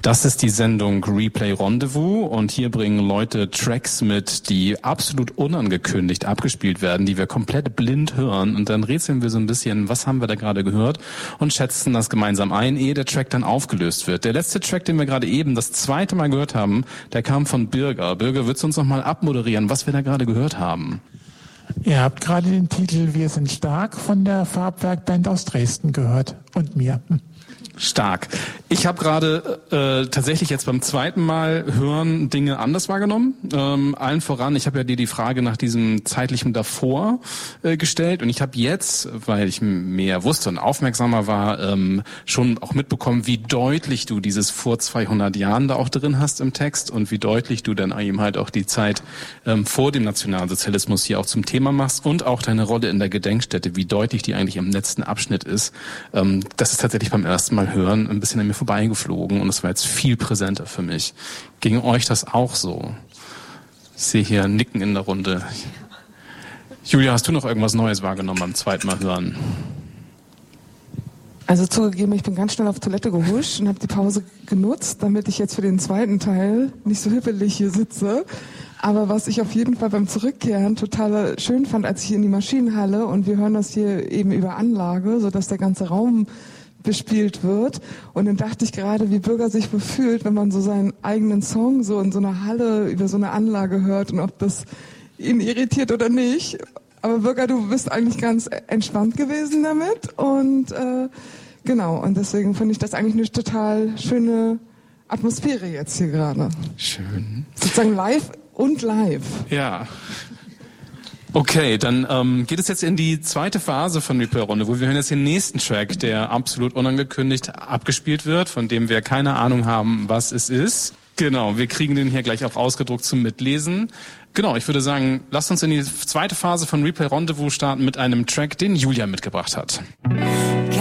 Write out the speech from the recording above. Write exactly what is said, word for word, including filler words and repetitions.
Das ist die Sendung Replay Rendezvous und hier bringen Leute Tracks mit, die absolut unangekündigt abgespielt werden, die wir komplett blind hören und dann rätseln wir so ein bisschen, was haben wir da gerade gehört und schätzen das gemeinsam ein, ehe der Track dann aufgelöst wird. Der letzte Track, den wir gerade eben das zweite Mal gehört haben, der kam von Birger. Birger, würdest du uns noch mal abmoderieren, was wir da gerade gehört haben? Ihr habt gerade den Titel Wir sind stark von der Farbwerkband aus Dresden gehört und mir. Stark. Ich habe gerade äh, tatsächlich jetzt beim zweiten Mal hören Dinge anders wahrgenommen. Ähm, allen voran, ich habe ja dir die Frage nach diesem zeitlichen davor äh, gestellt und ich habe jetzt, weil ich mehr wusste und aufmerksamer war, ähm, schon auch mitbekommen, wie deutlich du dieses vor zweihundert Jahren da auch drin hast im Text und wie deutlich du dann eben halt auch die Zeit ähm, vor dem Nationalsozialismus hier auch zum Thema machst und auch deine Rolle in der Gedenkstätte, wie deutlich die eigentlich im letzten Abschnitt ist. Ähm, das ist tatsächlich beim ersten Mal hören ein bisschen an mir vorbeigeflogen und es war jetzt viel präsenter für mich. Ging euch das auch so? Ich sehe hier Nicken in der Runde. Julia, hast du noch irgendwas Neues wahrgenommen beim zweiten Mal hören? Also zugegeben, ich bin ganz schnell auf Toilette gehuscht und habe die Pause genutzt, damit ich jetzt für den zweiten Teil nicht so hippelig hier sitze. Aber was ich auf jeden Fall beim Zurückkehren total schön fand, als ich in die Maschinenhalle und wir hören das hier eben über Anlage, sodass der ganze Raum bespielt wird. Und dann dachte ich gerade, wie Birger sich wohl fühlt, wenn man so seinen eigenen Song so in so einer Halle über so eine Anlage hört und ob das ihn irritiert oder nicht. Aber Birger, du bist eigentlich ganz entspannt gewesen damit und äh, genau, und deswegen finde ich das eigentlich eine total schöne Atmosphäre jetzt hier gerade. Schön. Sozusagen live und live. Ja. Okay, dann ähm, geht es jetzt in die zweite Phase von Replay Rendezvous. Wir hören jetzt den nächsten Track, der absolut unangekündigt abgespielt wird, von dem wir keine Ahnung haben, was es ist. Genau, wir kriegen den hier gleich auch ausgedruckt zum Mitlesen. Genau, ich würde sagen, lasst uns in die zweite Phase von Replay Rendezvous starten mit einem Track, den Julia mitgebracht hat.